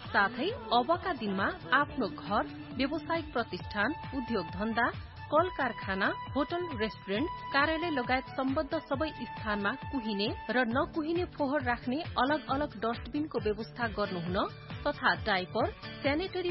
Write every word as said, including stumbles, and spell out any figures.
साथै अबका दिनमा आफ्नो घर, व्यावसायिक प्रतिष्ठान, उद्योग धन्दा, कल कारखाना, होटल, रेस्टुरेन्ट, कार्यालय लगायत सम्बद्ध सबै स्थानमा कुहिने र नकुहिने फोहोर राख्ने अलग अलग डस्टबिनको व्यवस्था गर्नुहुन तथा डाइपर, सेनेटरी